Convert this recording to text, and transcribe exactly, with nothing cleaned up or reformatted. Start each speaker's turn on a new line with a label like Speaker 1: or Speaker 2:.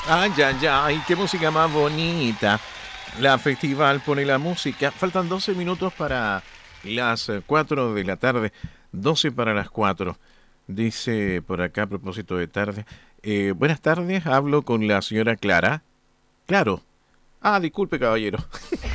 Speaker 1: Ay, ya, ya, ay, qué música más bonita. La festival pone la música. Faltan doce minutos para las eh, cuatro de la tarde. Doce para las cuatro. Dice por acá a propósito de tarde. Eh, buenas tardes, hablo con la señora Clara. Claro. Ah, disculpe, caballero.